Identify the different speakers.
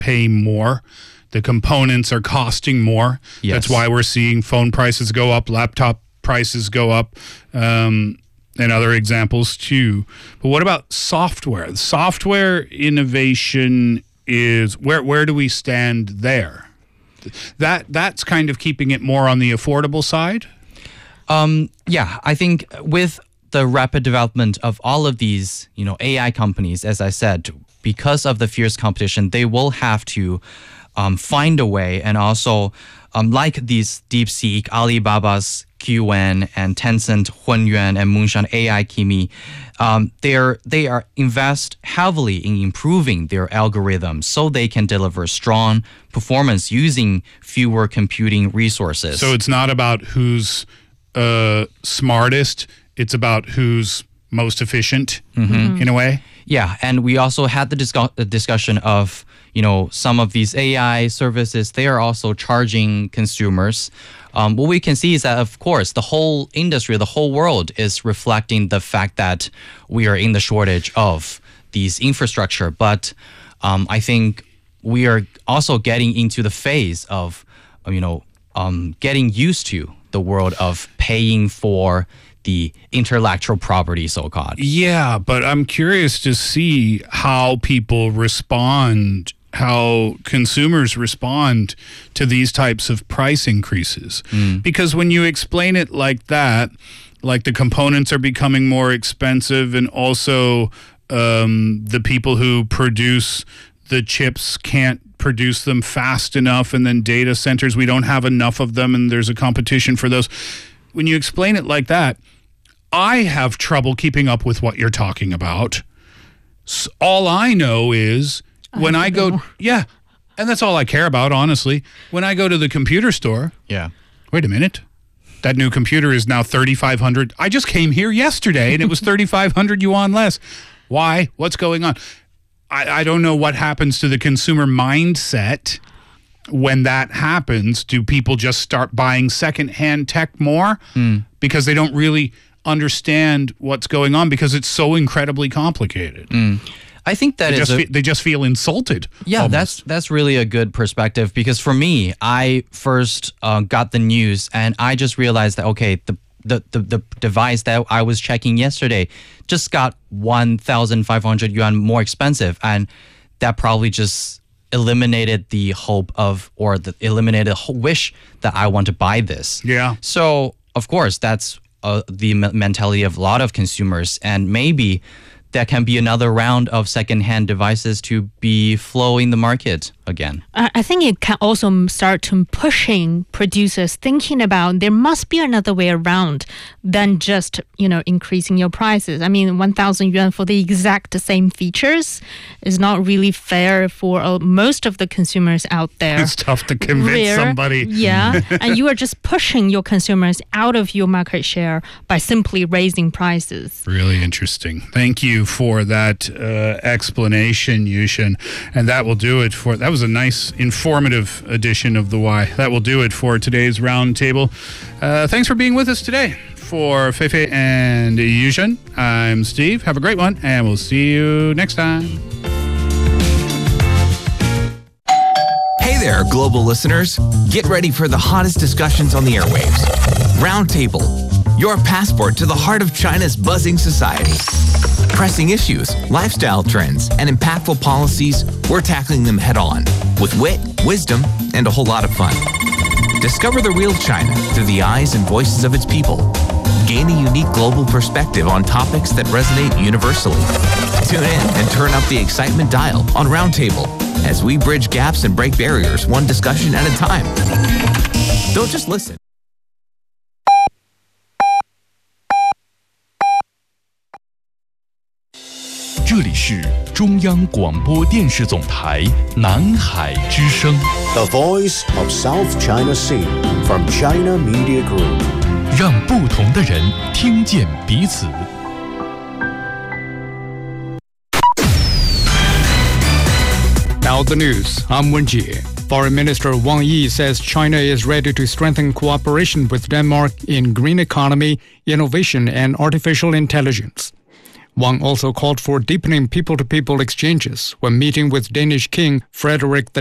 Speaker 1: pay more. The components are costing more.
Speaker 2: Yes.
Speaker 1: That's why we're seeing phone prices go up, laptop prices go up, and other examples too. But what about software? Software innovation is where do we stand there? That's kind of keeping it more on the affordable side?
Speaker 2: Yeah, I think with the rapid development of all of these, AI companies, as I said, because of the fierce competition, they will have to find a way, and also like these DeepSeek, Alibaba's Qwen, and Tencent, Hunyuan, and Moonshot AI Kimi, they are invest heavily in improving their algorithms so they can deliver strong performance using fewer computing resources.
Speaker 1: So it's not about who's smartest, it's about who's most efficient in a way?
Speaker 2: Yeah, and we also had the discussion of, some of these AI services, they are also charging consumers. What we can see is that, of course, the whole industry, the whole world is reflecting the fact that we are in the shortage of these infrastructure. But I think we are also getting into the phase of, getting used to the world of paying for the intellectual property, so-called.
Speaker 1: Yeah, but I'm curious to see how people respond, how consumers respond to these types of price increases. Because when you explain it like that, like the components are becoming more expensive, and also the people who produce the chips can't produce them fast enough, and then data centers, we don't have enough of them, and there's a competition for those. When you explain it like that, I have trouble keeping up with what you're talking about. All I know is when I go, yeah, and that's all I care about, honestly. When I go to the computer store, wait a minute, that new computer is now 3,500. I just came here yesterday and it was 3,500 yuan less. Why? What's going on? I don't know what happens to the consumer mindset when that happens. Do people just start buying secondhand tech more because they don't really understand what's going on because it's so incredibly complicated?
Speaker 2: I think that
Speaker 1: they just feel insulted.
Speaker 2: Yeah,
Speaker 1: almost.
Speaker 2: that's really a good perspective, because for me, I first got the news and I just realized that, okay, the device that I was checking yesterday just got 1,500 yuan more expensive, and that probably just eliminated the hope of, or eliminated the wish that I want to buy this.
Speaker 1: Yeah.
Speaker 2: So of course that's the mentality of a lot of consumers, and maybe there can be another round of secondhand devices to be flowing the market again.
Speaker 3: I think it can also start to pushing producers thinking about there must be another way around than just, increasing your prices. I mean, 1,000 yuan for the exact same features is not really fair for most of the consumers out there.
Speaker 1: It's tough to convince somebody.
Speaker 3: Yeah, and you are just pushing your consumers out of your market share by simply raising prices.
Speaker 1: Really interesting. Thank you for that explanation, Yushin. And that will do it that was a nice, informative edition of The Why. That will do it for today's roundtable. Thanks for being with us today. For Feifei and Yushin, I'm Steve. Have a great one, and we'll see you next time.
Speaker 4: Hey there, global listeners. Get ready for the hottest discussions on the airwaves. Roundtable, your passport to the heart of China's buzzing society. Pressing issues, lifestyle trends, and impactful policies, we're tackling them head on with wit, wisdom, and a whole lot of fun. Discover the real China through the eyes and voices of its people. Gain a unique global perspective on topics that resonate universally. Tune in and turn up the excitement dial on Roundtable as we bridge gaps and break barriers one discussion at a time. Don't just listen.
Speaker 5: 这里是中央广播电视总台南海之声。
Speaker 6: The Voice of South China Sea from China Media Group.
Speaker 5: 让不同的人听见彼此。
Speaker 7: Now the news. I'm Wen Jie. Foreign Minister Wang Yi says China is ready to strengthen cooperation with Denmark in green economy, innovation, and artificial intelligence. Wang also called for deepening people-to-people exchanges when meeting with Danish King Frederick